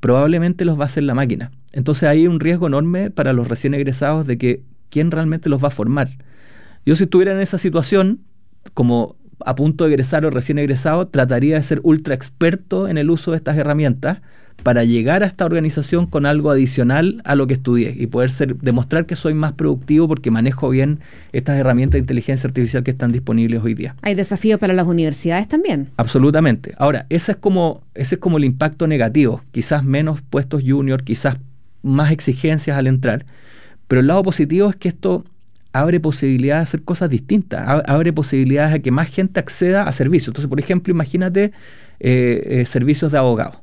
probablemente los va a hacer la máquina. Entonces hay un riesgo enorme para los recién egresados de que quién realmente los va a formar. Yo, si estuviera en esa situación, como a punto de egresar o recién egresado, trataría de ser ultra experto en el uso de estas herramientas para llegar a esta organización con algo adicional a lo que estudié y poder demostrar que soy más productivo porque manejo bien estas herramientas de inteligencia artificial que están disponibles hoy día. Hay desafíos para las universidades también. Absolutamente. Ahora, ese es como el impacto negativo. Quizás menos puestos junior, quizás más exigencias al entrar. Pero el lado positivo es que esto abre posibilidades de hacer cosas distintas, abre posibilidades a que más gente acceda a servicios. Entonces, por ejemplo, imagínate servicios de abogados.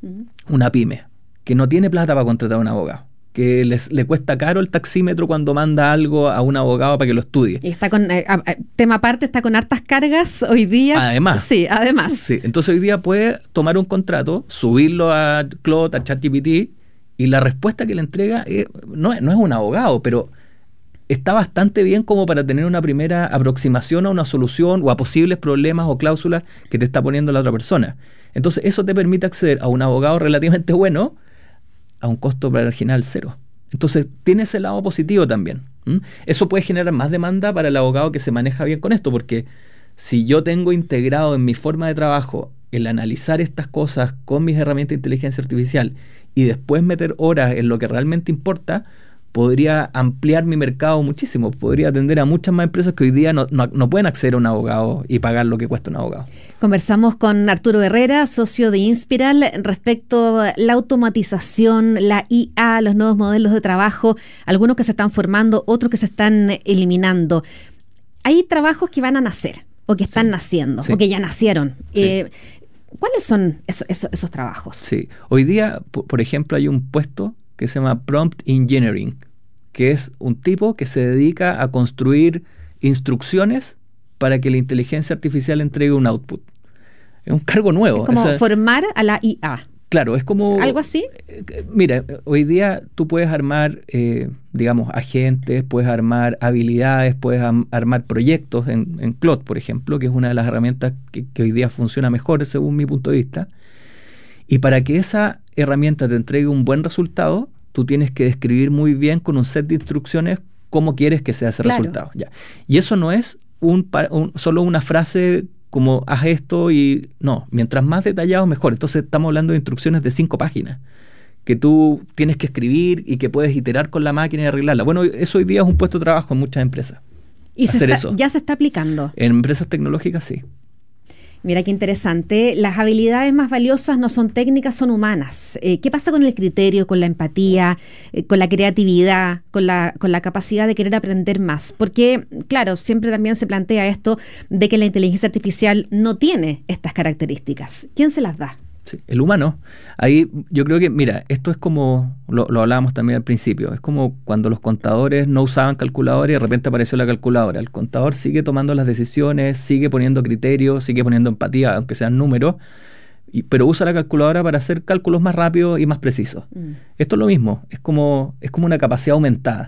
Una pyme que no tiene plata para contratar a un abogado, que le cuesta caro el taxímetro cuando manda algo a un abogado para que lo estudie. Y está con, tema aparte, está con hartas cargas hoy día. Además. Sí, además. Sí, entonces hoy día puede tomar un contrato, subirlo a Claude, a ChatGPT, y la respuesta que le entrega no es un abogado, pero está bastante bien como para tener una primera aproximación a una solución o a posibles problemas o cláusulas que te está poniendo la otra persona. Entonces eso te permite acceder a un abogado relativamente bueno a un costo marginal cero. Entonces tiene ese lado positivo también. Eso puede generar más demanda para el abogado que se maneja bien con esto, porque si yo tengo integrado en mi forma de trabajo el analizar estas cosas con mis herramientas de inteligencia artificial y después meter horas en lo que realmente importa, podría ampliar mi mercado muchísimo, podría atender a muchas más empresas que hoy día no pueden acceder a un abogado y pagar lo que cuesta un abogado. Conversamos con Arturo Herrera, socio de Inspiral, respecto a la automatización, la IA, los nuevos modelos de trabajo, algunos que se están formando, otros que se están eliminando. Hay trabajos que van a nacer, o que están naciendo, o que ya nacieron. Sí. ¿Cuáles son esos trabajos? Sí, hoy día, por ejemplo, hay un puesto que se llama Prompt Engineering, que es un tipo que se dedica a construir instrucciones para que la inteligencia artificial entregue un output. Es un cargo nuevo. Es como formar a la IA. Claro, es como... ¿Algo así? Mira, hoy día tú puedes armar, digamos, agentes, puedes armar habilidades, puedes armar proyectos en Claude, por ejemplo, que es una de las herramientas que hoy día funciona mejor según mi punto de vista. Y para que esa herramienta te entregue un buen resultado, tú tienes que describir muy bien con un set de instrucciones cómo quieres que sea ese resultado. Ya. Y eso no es solo una frase como haz esto y no, mientras más detallado mejor. Entonces estamos hablando de instrucciones de 5 páginas que tú tienes que escribir y que puedes iterar con la máquina y arreglarla. Bueno, eso hoy día es un puesto de trabajo en muchas empresas. ¿Y ya se está aplicando? En empresas tecnológicas sí. Mira qué interesante. Las habilidades más valiosas no son técnicas, son humanas. ¿Qué pasa con el criterio, con la empatía, con la creatividad, con la capacidad de querer aprender más? Porque, claro, siempre también se plantea esto de que la inteligencia artificial no tiene estas características. ¿Quién se las da? Sí, el humano. Ahí yo creo que, mira, esto es como, lo hablábamos también al principio, es como cuando los contadores no usaban calculadora y de repente apareció la calculadora. El contador sigue tomando las decisiones, sigue poniendo criterios, sigue poniendo empatía, aunque sean números, pero usa la calculadora para hacer cálculos más rápidos y más precisos. Esto es lo mismo, es como una capacidad aumentada.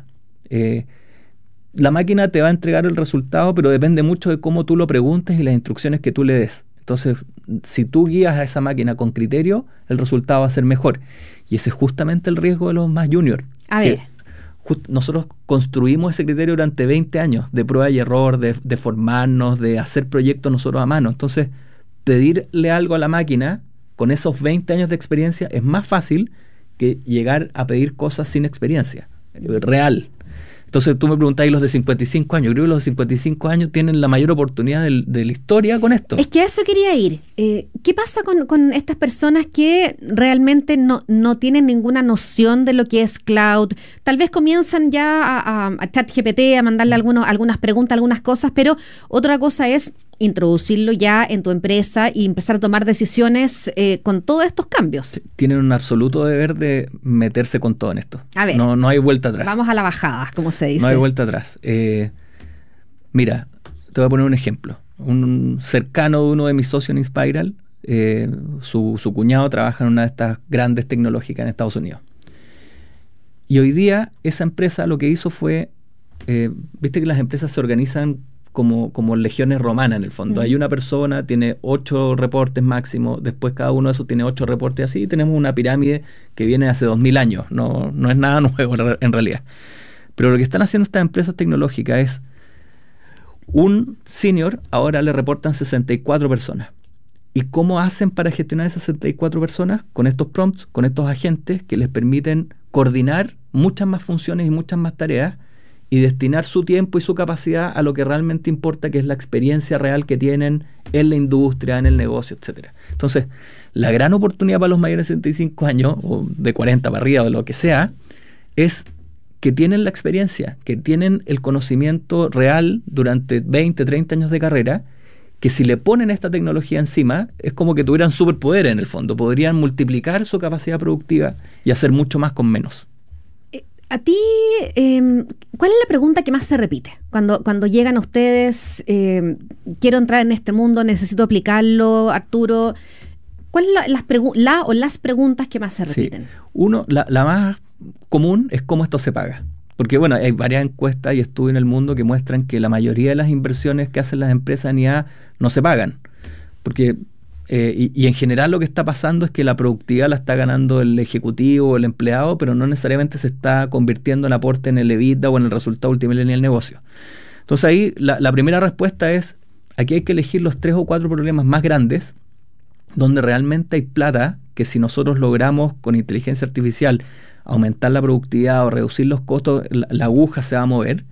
La máquina te va a entregar el resultado, pero depende mucho de cómo tú lo preguntes y las instrucciones que tú le des. Entonces, si tú guías a esa máquina con criterio, el resultado va a ser mejor. Y ese es justamente el riesgo de los más junior. A ver. Nosotros construimos ese criterio durante 20 años de prueba y error, de formarnos, de hacer proyectos nosotros a mano. Entonces, pedirle algo a la máquina con esos 20 años de experiencia es más fácil que llegar a pedir cosas sin experiencia real. Entonces tú me preguntáis los de 55 años. Yo creo que los de 55 años tienen la mayor oportunidad de la historia con esto. Es que a eso quería ir. ¿Qué pasa con estas personas que realmente no tienen ninguna noción de lo que es cloud? Tal vez comienzan ya a ChatGPT, a mandarle algunas preguntas, algunas cosas, pero otra cosa es introducirlo ya en tu empresa y empezar a tomar decisiones con todos estos cambios. Sí, tienen un absoluto deber de meterse con todo en esto. A ver, no hay vuelta atrás. Vamos a la bajada, como se dice. No hay vuelta atrás. Mira, te voy a poner un ejemplo. Un cercano de uno de mis socios en Inspiral, su cuñado trabaja en una de estas grandes tecnológicas en Estados Unidos. Y hoy día esa empresa lo que hizo fue, viste que las empresas se organizan como legiones romanas en el fondo. Hay una persona, tiene 8 reportes máximo, después cada uno de esos tiene 8 reportes, así tenemos una pirámide que viene hace 2000 años, no es nada nuevo en realidad. Pero lo que están haciendo estas empresas tecnológicas es, un senior ahora le reportan 64 personas. ¿Y cómo hacen para gestionar esas 64 personas? Con estos prompts, con estos agentes que les permiten coordinar muchas más funciones y muchas más tareas y destinar su tiempo y su capacidad a lo que realmente importa, que es la experiencia real que tienen en la industria, en el negocio, etcétera. Entonces, la gran oportunidad para los mayores de 65 años, o de 40 para arriba, o lo que sea, es que tienen la experiencia, que tienen el conocimiento real durante 20, 30 años de carrera, que si le ponen esta tecnología encima, es como que tuvieran superpoderes en el fondo, podrían multiplicar su capacidad productiva y hacer mucho más con menos. A ti, ¿cuál es la pregunta que más se repite? Cuando llegan ustedes, quiero entrar en este mundo, necesito aplicarlo, Arturo, ¿cuáles son las preguntas que más se repiten? Sí. La más común es cómo esto se paga. Porque bueno, hay varias encuestas y estudios en el mundo que muestran que la mayoría de las inversiones que hacen las empresas en IA no se pagan. Porque y en general lo que está pasando es que la productividad la está ganando el ejecutivo o el empleado, pero no necesariamente se está convirtiendo en aporte en el EBITDA o en el resultado último en el negocio. Entonces ahí la primera respuesta es, aquí hay que elegir los 3 o 4 problemas más grandes donde realmente hay plata que si nosotros logramos con inteligencia artificial aumentar la productividad o reducir los costos, la aguja se va a mover.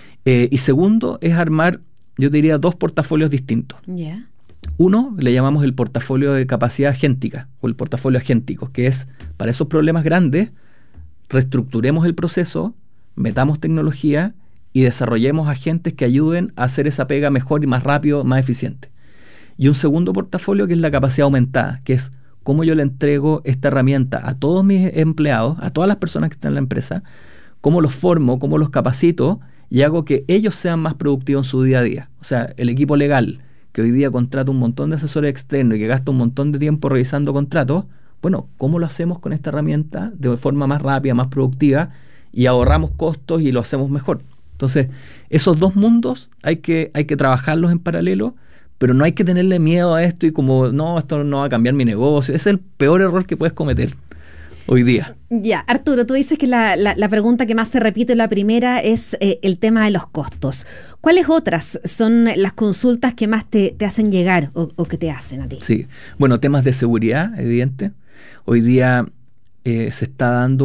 Y segundo es armar, yo diría, 2 portafolios distintos. Yeah. Uno le llamamos el portafolio de capacidad agéntica o el portafolio agéntico, que es para esos problemas grandes, reestructuremos el proceso, metamos tecnología y desarrollemos agentes que ayuden a hacer esa pega mejor y más rápido, más eficiente. Y un segundo portafolio que es la capacidad aumentada, que es cómo yo le entrego esta herramienta a todos mis empleados, a todas las personas que están en la empresa, cómo los formo, cómo los capacito y hago que ellos sean más productivos en su día a día. O sea, el equipo legal, que hoy día contrata un montón de asesores externos y que gasta un montón de tiempo revisando contratos, bueno, ¿cómo lo hacemos con esta herramienta de forma más rápida, más productiva y ahorramos costos y lo hacemos mejor? Entonces, esos 2 mundos hay que trabajarlos en paralelo, pero no hay que tenerle miedo a esto y como, no, esto no va a cambiar mi negocio. Ese es el peor error que puedes cometer hoy día. Ya, Arturo, tú dices que la pregunta que más se repite, la primera, es el tema de los costos. ¿Cuáles otras son las consultas que más te hacen llegar o que te hacen a ti? Sí, bueno, temas de seguridad, evidente. Hoy día se está dando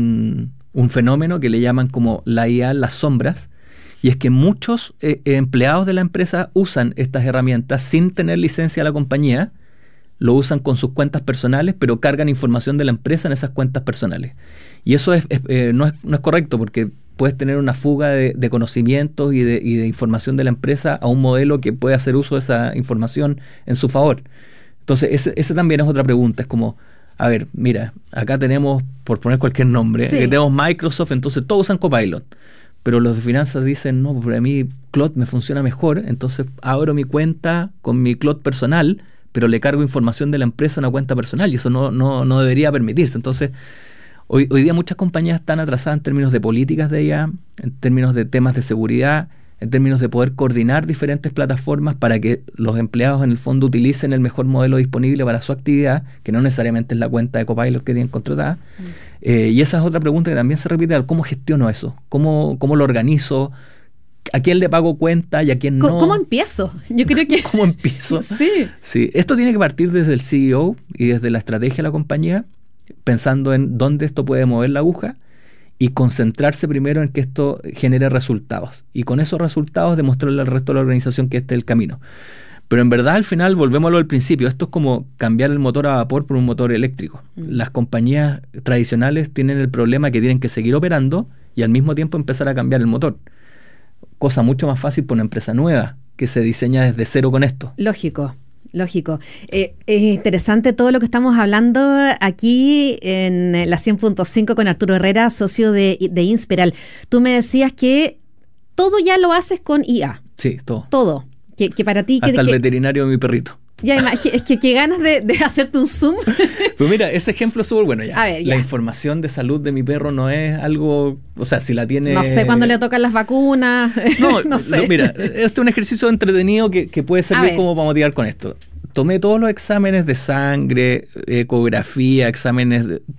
un fenómeno que le llaman como la IA en las sombras, y es que muchos empleados de la empresa usan estas herramientas sin tener licencia de la compañía, lo usan con sus cuentas personales, pero cargan información de la empresa en esas cuentas personales. Y eso no es correcto, porque puedes tener una fuga de conocimientos y de información de la empresa a un modelo que puede hacer uso de esa información en su favor. Entonces, ese también es otra pregunta. Es como, a ver, mira, acá tenemos, por poner cualquier nombre, sí, tenemos Microsoft, entonces todos usan Copilot. Pero los de finanzas dicen, no, para mí Claude me funciona mejor, entonces abro mi cuenta con mi Claude personal, pero le cargo información de la empresa a una cuenta personal y eso no debería permitirse. Entonces, hoy día muchas compañías están atrasadas en términos de políticas de IA, en términos de temas de seguridad, en términos de poder coordinar diferentes plataformas para que los empleados en el fondo utilicen el mejor modelo disponible para su actividad, que no necesariamente es la cuenta de Copilot que tienen contratada. Y esa es otra pregunta que también se repite: ¿cómo gestiono eso? ¿Cómo lo organizo? ¿A quién le pago cuenta y a quién no? ¿Cómo empiezo? Yo creo que... ¿Cómo empiezo? Sí. Esto tiene que partir desde el CEO y desde la estrategia de la compañía, pensando en dónde esto puede mover la aguja y concentrarse primero en que esto genere resultados. Y con esos resultados demostrarle al resto de la organización que este es el camino. Pero en verdad, al final, volvemos a lo del principio. Esto es como cambiar el motor a vapor por un motor eléctrico. Las compañías tradicionales tienen el problema que tienen que seguir operando y al mismo tiempo empezar a cambiar el motor. Cosa mucho más fácil para una empresa nueva que se diseña desde cero con esto. Lógico. Es interesante todo lo que estamos hablando aquí en la 100.5 con Arturo Herrera, socio de Inspiral. Tú me decías que todo ya lo haces con IA. Sí, todo. Todo. Que para ti... Hasta el veterinario de mi perrito. Ya, es que qué ganas de hacerte un zoom. Pues mira, ese ejemplo es súper bueno ya. A ver, la ya. información de salud de mi perro no es algo, o sea, si la tiene... No sé cuándo le tocan las vacunas. No, no sé. mira, este es un ejercicio entretenido que puede servir como para motivar con esto. Tomé todos los exámenes de sangre, ecografía, exámenes